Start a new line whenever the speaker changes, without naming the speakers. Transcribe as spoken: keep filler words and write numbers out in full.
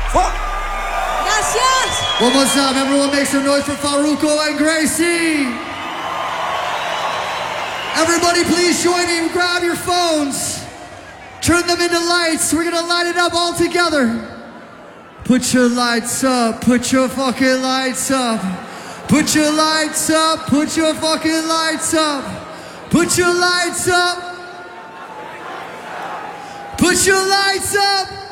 Fuck.
Gracias.
One more time, everyone make some noise for Farruko and Gracie. Everybody please join me, grab your phones. Turn them into lights, we're gonna light it up all together. Put your lights up, put your fucking lights up. Put your lights up, put your fucking lights up. Put your lights up. Put your lights up.